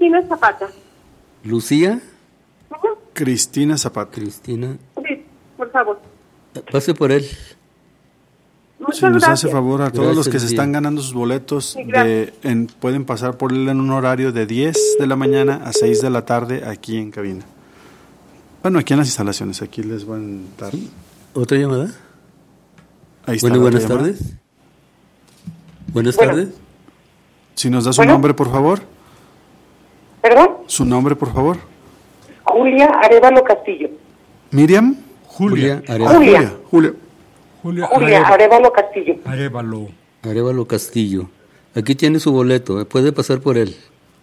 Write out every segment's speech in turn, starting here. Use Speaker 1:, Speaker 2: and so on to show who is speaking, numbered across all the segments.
Speaker 1: Cristina Zapata.
Speaker 2: ¿Lucía?
Speaker 1: Ujú.
Speaker 3: Cristina Zapata.
Speaker 2: Cristina.
Speaker 1: Sí, por favor.
Speaker 2: Pase por él.
Speaker 1: Muchas
Speaker 3: Si nos
Speaker 1: gracias.
Speaker 3: hace favor a todos
Speaker 2: Gracias,
Speaker 3: los que se
Speaker 2: Lucía.
Speaker 3: están ganando sus boletos,
Speaker 1: Sí, gracias.
Speaker 3: pueden pasar por él en un horario de 10 de la mañana a 6 de la tarde aquí en cabina. Bueno, aquí en las instalaciones, aquí les van a dar.
Speaker 2: ¿Otra llamada?
Speaker 3: Ahí está.
Speaker 2: Bueno,
Speaker 3: la
Speaker 2: buenas
Speaker 3: otra llamada.
Speaker 2: tardes. Buenas
Speaker 1: Bueno.
Speaker 2: tardes.
Speaker 3: Si nos da su
Speaker 1: Bueno.
Speaker 3: nombre, por favor.
Speaker 1: ¿Perdón?
Speaker 3: Su nombre, por favor.
Speaker 1: Julia Arevalo Castillo.
Speaker 3: Miriam.
Speaker 2: Julia
Speaker 3: Ah,
Speaker 2: Arevalo.
Speaker 1: Julia Arevalo Castillo.
Speaker 2: Arevalo Castillo. Aquí tiene su boleto, puede pasar por él.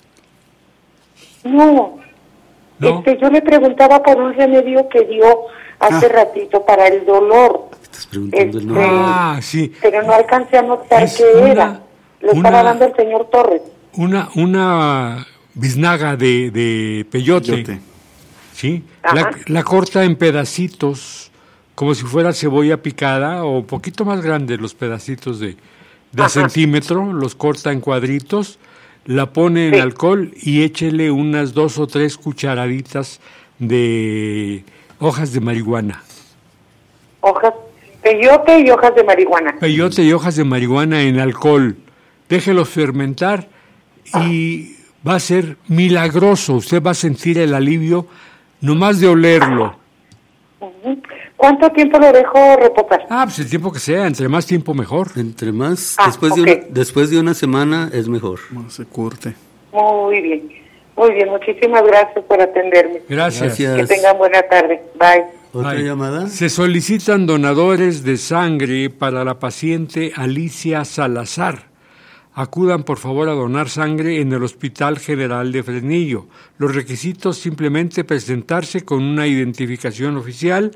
Speaker 1: No. Yo le preguntaba por un remedio que dio hace ratito para el dolor.
Speaker 2: Estás preguntando el nombre.
Speaker 4: Sí.
Speaker 1: Pero no alcancé a notar
Speaker 4: Es
Speaker 1: qué
Speaker 4: una-
Speaker 1: era. Lo estaba dando el señor Torres.
Speaker 4: Una biznaga de peyote.
Speaker 3: Peyote.
Speaker 4: ¿Sí?
Speaker 1: Ajá.
Speaker 4: La corta en pedacitos, como si fuera cebolla picada, o un poquito más grandes los pedacitos de a centímetro, los corta en cuadritos, la pone en alcohol y échele unas 2 o 3 cucharaditas de hojas de marihuana.
Speaker 1: Hojas, peyote y hojas de marihuana.
Speaker 4: Peyote y hojas de marihuana en alcohol. Déjelos fermentar y va a ser milagroso. Usted va a sentir el alivio nomás de olerlo.
Speaker 1: Ujú. ¿Cuánto tiempo lo dejo reposar?
Speaker 4: Pues el tiempo que sea, entre más tiempo mejor.
Speaker 2: Entre más,
Speaker 1: ok.
Speaker 2: después de una semana es mejor.
Speaker 3: No se curte.
Speaker 1: Muy bien. Muy bien, muchísimas gracias por atenderme.
Speaker 4: Gracias.
Speaker 1: Que tengan buena tarde. Bye.
Speaker 2: ¿Otra
Speaker 4: Ay.
Speaker 2: llamada?
Speaker 4: Se solicitan donadores de sangre para la paciente Alicia Salazar. Acudan por favor a donar sangre en el Hospital General de Fresnillo. Los requisitos: simplemente presentarse con una identificación oficial,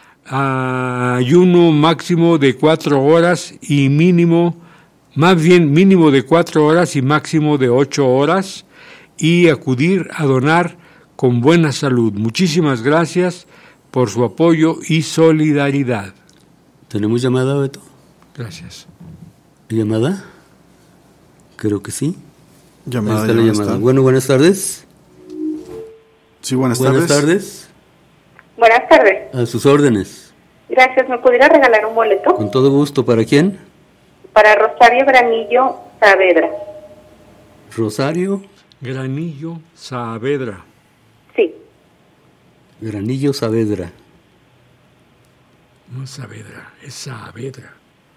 Speaker 4: ayuno máximo de 4 horas y mínimo de 4 horas y máximo de 8 horas, y acudir a donar con buena salud. Muchísimas gracias por su apoyo y solidaridad.
Speaker 2: ¿Tenemos llamada, Beto?
Speaker 4: Gracias.
Speaker 2: ¿Llamada? Creo que sí.
Speaker 3: Llamada,
Speaker 2: Ahí está la
Speaker 3: ya
Speaker 2: llamada.
Speaker 3: está.
Speaker 2: Bueno, buenas tardes.
Speaker 3: Sí, buenas
Speaker 2: Buenas
Speaker 3: tardes.
Speaker 2: tardes.
Speaker 1: Buenas tardes.
Speaker 2: A sus órdenes.
Speaker 1: Gracias. ¿Me pudiera regalar un boleto?
Speaker 2: Con todo gusto. ¿Para quién?
Speaker 1: Para Rosario Granillo Saavedra.
Speaker 2: Rosario
Speaker 4: Granillo Saavedra.
Speaker 1: Sí.
Speaker 2: Granillo Saavedra.
Speaker 4: No es Saavedra, es Saavedra.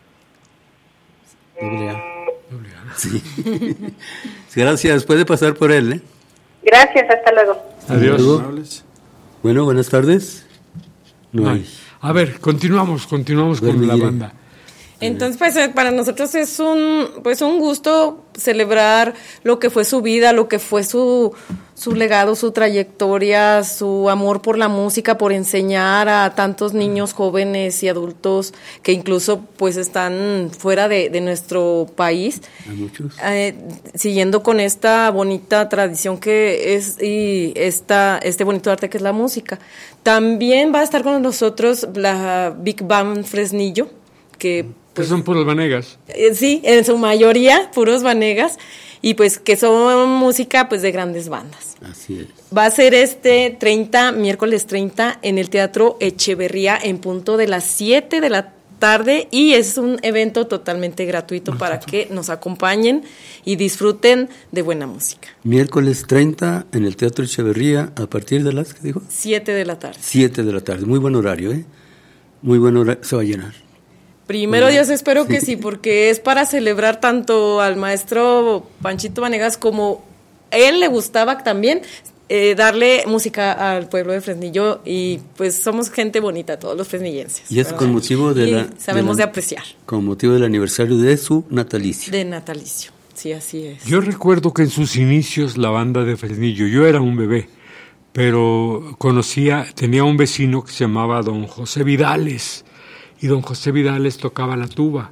Speaker 2: Doble A.
Speaker 4: Doble A.
Speaker 2: Sí. Gracias. Puede pasar por él, ¿eh?
Speaker 1: Gracias. Hasta luego.
Speaker 4: Adiós.
Speaker 2: Luego.
Speaker 3: Amables.
Speaker 2: Bueno, buenas tardes. No hay.
Speaker 4: Ay. A ver, continuamos con la
Speaker 2: Mire.
Speaker 4: banda.
Speaker 5: Entonces, pues para nosotros es un gusto celebrar lo que fue su vida, lo que fue su legado, su trayectoria, su amor por la música, por enseñar a tantos niños, jóvenes y adultos que incluso pues están fuera de nuestro país.
Speaker 2: A muchos.
Speaker 5: Siguiendo con esta bonita tradición que es y este bonito arte que es la música. También va a estar con nosotros la Big Band Fresnillo, que
Speaker 4: Pues son puros vanegas.
Speaker 5: sí, en su mayoría puros vanegas, y pues que son música pues de grandes bandas.
Speaker 2: Así es.
Speaker 5: Va a ser miércoles 30 en el Teatro Echeverría en punto de las 7 de la tarde, y es un evento totalmente gratuito para que nos acompañen y disfruten de buena música.
Speaker 2: Miércoles 30 en el Teatro Echeverría, a partir de las, ¿qué dijo?
Speaker 5: 7 de la tarde.
Speaker 2: 7 de la tarde. Muy buen horario, ¿eh? Muy buen horario. Se va a llenar.
Speaker 5: Primero Dios, espero que sí, porque es para celebrar tanto al maestro Panchito Vanegas como él le gustaba también darle música al pueblo de Fresnillo, y pues somos gente bonita, todos los fresnillenses.
Speaker 2: Y es con motivo de
Speaker 5: y sabemos de apreciar.
Speaker 2: Con motivo del aniversario de su natalicio.
Speaker 5: De natalicio, sí, así es.
Speaker 4: Yo recuerdo que en sus inicios la banda de Fresnillo, yo era un bebé, pero tenía un vecino que se llamaba don José Vidales, y don José Vidales tocaba la tuba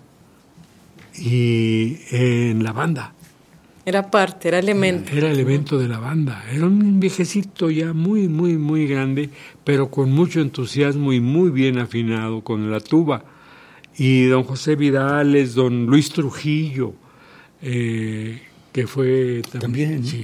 Speaker 4: y en la banda.
Speaker 5: Era parte, era elemento.
Speaker 4: Era el evento de la banda. Era un viejecito ya muy, muy, muy grande, pero con mucho entusiasmo y muy bien afinado con la tuba. Y don José Vidales, don Luis Trujillo, que fue también,
Speaker 2: También.
Speaker 4: Sí,